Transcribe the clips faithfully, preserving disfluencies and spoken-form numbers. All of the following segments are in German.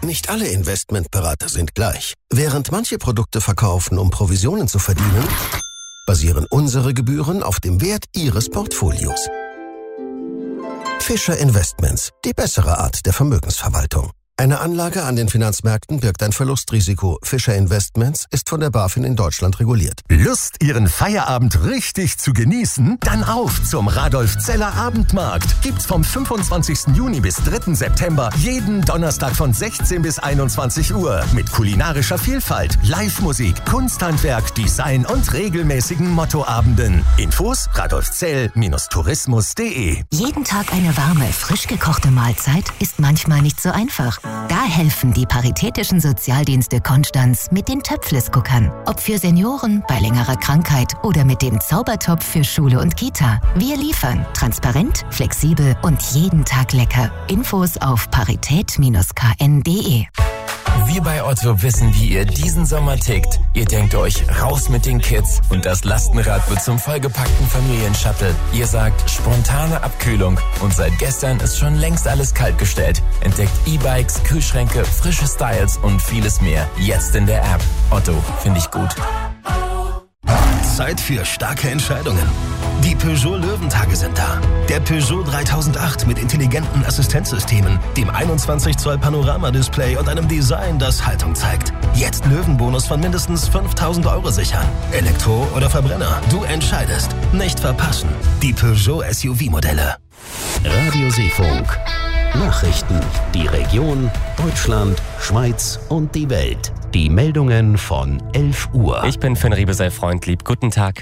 Nicht alle Investmentberater sind gleich. Während manche Produkte verkaufen, um Provisionen zu verdienen, basieren unsere Gebühren auf dem Wert Ihres Portfolios. Fischer Investments, die bessere Art der Vermögensverwaltung. Eine Anlage an den Finanzmärkten birgt ein Verlustrisiko. Fischer Investments ist von der BaFin in Deutschland reguliert. Lust, Ihren Feierabend richtig zu genießen? Dann auf zum Radolf-Zeller Abendmarkt. Gibt's vom fünfundzwanzigsten Juni bis dritten September jeden Donnerstag von sechzehn bis einundzwanzig Uhr. Mit kulinarischer Vielfalt, Live-Musik, Kunsthandwerk, Design und regelmäßigen Mottoabenden. Infos radolfzell Tourismus punkt de. Jeden Tag eine warme, frisch gekochte Mahlzeit ist manchmal nicht so einfach. Da helfen die Paritätischen Sozialdienste Konstanz mit den Töpfles-Cookern. Ob für Senioren, bei längerer Krankheit oder mit dem Zaubertopf für Schule und Kita. Wir liefern transparent, flexibel und jeden Tag lecker. Infos auf parität Bindestrich k n punkt de. Wir bei Otto wissen, wie ihr diesen Sommer tickt. Ihr denkt euch, raus mit den Kids und das Lastenrad wird zum vollgepackten Familienshuttle. Ihr sagt, spontane Abkühlung und seit gestern ist schon längst alles kaltgestellt. Entdeckt E-Bikes, Kühlschränke, frische Styles und vieles mehr. Jetzt in der App. Otto, finde ich gut. Zeit für starke Entscheidungen. Die Peugeot Löwentage sind da. Der Peugeot dreitausendacht mit intelligenten Assistenzsystemen, dem einundzwanzig Zoll Panoramadisplay und einem Design, das Haltung zeigt. Jetzt Löwenbonus von mindestens fünftausend Euro sichern. Elektro oder Verbrenner, du entscheidest. Nicht verpassen. Die Peugeot S U V-Modelle. Radio Seefunk. Nachrichten. Die Region, Deutschland, Schweiz und die Welt. Die Meldungen von elf Uhr. Ich bin Finn Riebesell-Freundlieb. Guten Tag.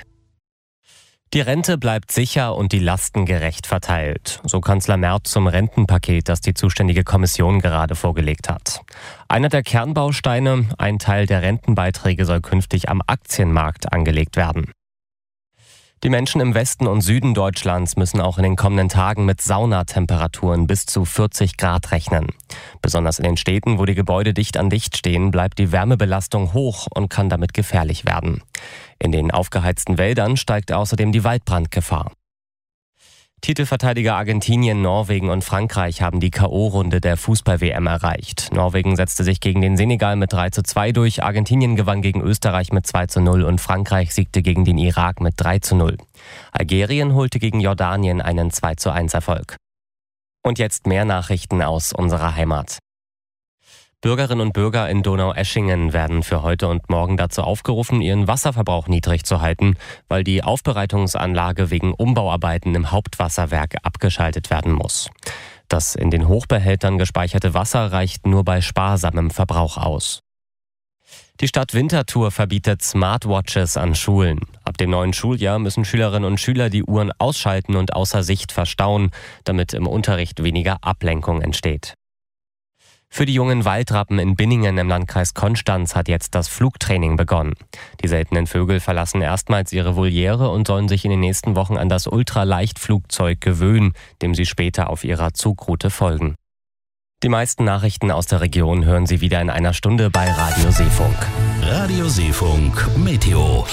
Die Rente bleibt sicher und die Lasten gerecht verteilt. So Kanzler Merz zum Rentenpaket, das die zuständige Kommission gerade vorgelegt hat. Einer der Kernbausteine, ein Teil der Rentenbeiträge soll künftig am Aktienmarkt angelegt werden. Die Menschen im Westen und Süden Deutschlands müssen auch in den kommenden Tagen mit Saunatemperaturen bis zu vierzig Grad rechnen. Besonders in den Städten, wo die Gebäude dicht an dicht stehen, bleibt die Wärmebelastung hoch und kann damit gefährlich werden. In den aufgeheizten Wäldern steigt außerdem die Waldbrandgefahr. Titelverteidiger Argentinien, Norwegen und Frankreich haben die K O-Runde der Fußball-W M erreicht. Norwegen setzte sich gegen den Senegal mit drei zu zwei durch, Argentinien gewann gegen Österreich mit zwei zu null und Frankreich siegte gegen den Irak mit drei zu null. Algerien holte gegen Jordanien einen zwei zu eins Erfolg. Und jetzt mehr Nachrichten aus unserer Heimat. Bürgerinnen und Bürger in Donaueschingen werden für heute und morgen dazu aufgerufen, ihren Wasserverbrauch niedrig zu halten, weil die Aufbereitungsanlage wegen Umbauarbeiten im Hauptwasserwerk abgeschaltet werden muss. Das in den Hochbehältern gespeicherte Wasser reicht nur bei sparsamem Verbrauch aus. Die Stadt Winterthur verbietet Smartwatches an Schulen. Ab dem neuen Schuljahr müssen Schülerinnen und Schüler die Uhren ausschalten und außer Sicht verstauen, damit im Unterricht weniger Ablenkung entsteht. Für die jungen Waldrappen in Binningen im Landkreis Konstanz hat jetzt das Flugtraining begonnen. Die seltenen Vögel verlassen erstmals ihre Voliere und sollen sich in den nächsten Wochen an das Ultraleichtflugzeug gewöhnen, dem sie später auf ihrer Zugroute folgen. Die meisten Nachrichten aus der Region hören Sie wieder in einer Stunde bei Radio Seefunk. Radio Seefunk Meteo.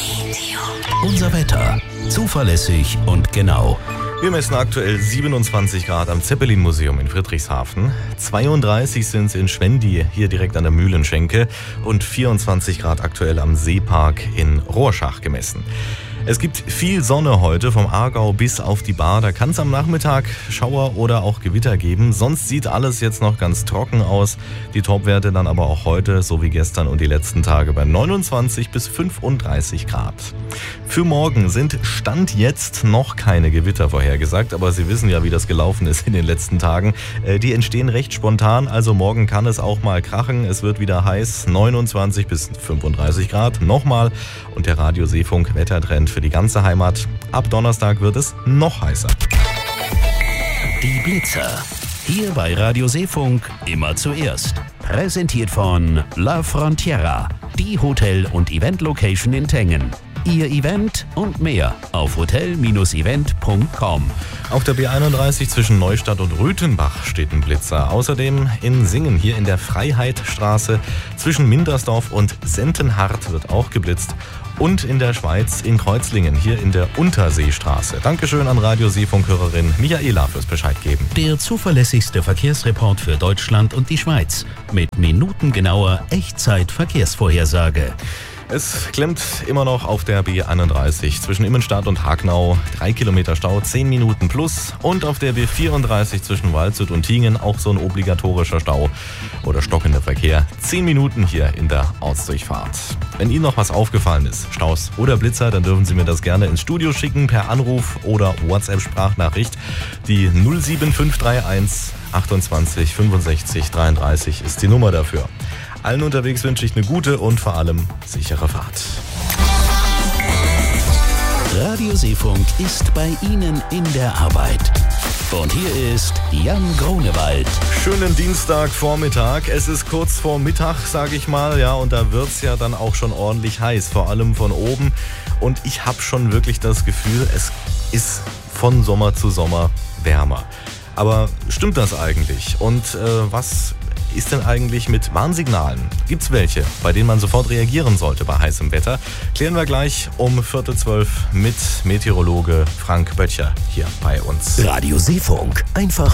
Unser Wetter. Zuverlässig und genau. Wir messen aktuell siebenundzwanzig Grad am Zeppelin-Museum in Friedrichshafen. zweiunddreißig sind es in Schwendi, hier direkt an der Mühlenschenke. Und vierundzwanzig Grad aktuell am Seepark in Rorschach gemessen. Es gibt viel Sonne heute, vom Aargau bis auf die Baar. Da kann es am Nachmittag Schauer oder auch Gewitter geben. Sonst sieht alles jetzt noch ganz trocken aus. Die Topwerte dann aber auch heute, so wie gestern und die letzten Tage, bei neunundzwanzig bis fünfunddreißig Grad. Für morgen sind Stand jetzt noch keine Gewitter vorhergesagt, aber Sie wissen ja, wie das gelaufen ist in den letzten Tagen. Die entstehen recht spontan, also morgen kann es auch mal krachen. Es wird wieder heiß, neunundzwanzig bis fünfunddreißig Grad, nochmal. Und der Radio Seefunk Wettertrend für die ganze Heimat. Ab Donnerstag wird es noch heißer. Die Blitzer. Hier bei Radio Seefunk immer zuerst. Präsentiert von La Frontiera, die Hotel- und Event-Location in Tengen. Ihr Event und mehr auf hotel Event punkt com. Auf der B einunddreißig zwischen Neustadt und Röthenbach steht ein Blitzer. Außerdem in Singen, hier in der Freiheitstraße zwischen Mindersdorf und Sentenhardt wird auch geblitzt. und in der Schweiz in Kreuzlingen, hier in der Unterseestraße. Dankeschön an Radioseefunk-Hörerin Michaela fürs Bescheid geben. Der zuverlässigste Verkehrsreport für Deutschland und die Schweiz mit minutengenauer Echtzeit-Verkehrsvorhersage. Es klemmt immer noch auf der B einunddreißig zwischen Immenstadt und Hagnau. Drei Kilometer Stau, zehn Minuten plus. Und auf der B vierunddreißig zwischen Waldshut und Tingen auch so ein obligatorischer Stau oder stockender Verkehr. Zehn Minuten hier in der Ortsdurchfahrt. Wenn Ihnen noch was aufgefallen ist, Staus oder Blitzer, dann dürfen Sie mir das gerne ins Studio schicken per Anruf oder WhatsApp-Sprachnachricht. Die null sieben fünf drei eins achtundzwanzig fünfundsechzig dreiunddreißig ist die Nummer dafür. Allen unterwegs wünsche ich eine gute und vor allem sichere Fahrt. Radio Seefunk ist bei Ihnen in der Arbeit. Und hier ist Jan Grunewald. Schönen Dienstagvormittag. Es ist kurz vor Mittag, sage ich mal, ja, und da wird's ja dann auch schon ordentlich heiß, vor allem von oben. Und ich habe schon wirklich das Gefühl, es ist von Sommer zu Sommer wärmer. Aber stimmt das eigentlich? Und äh, was ist denn eigentlich mit Warnsignalen? Gibt's welche, bei denen man sofort reagieren sollte bei heißem Wetter? Klären wir gleich um Viertel zwölf mit Meteorologe Frank Böttcher hier bei uns. Radio Seefunk. Einfach